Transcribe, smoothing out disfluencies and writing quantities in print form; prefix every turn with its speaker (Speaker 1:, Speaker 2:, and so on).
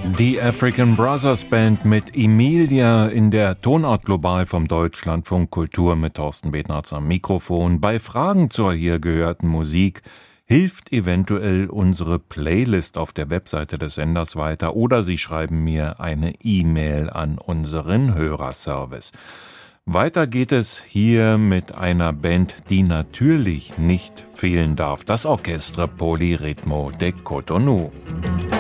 Speaker 1: Die African Brothers Band mit Emilia in der Tonart Global vom Deutschlandfunk Kultur mit Thorsten Betnarz am Mikrofon. Bei Fragen zur hier gehörten Musik hilft eventuell unsere Playlist auf der Webseite des Senders weiter oder Sie schreiben mir eine E-Mail an unseren Hörerservice. Weiter geht es hier mit einer Band, die natürlich nicht fehlen darf. Das Orchestre Polyrhythmo de Cotonou.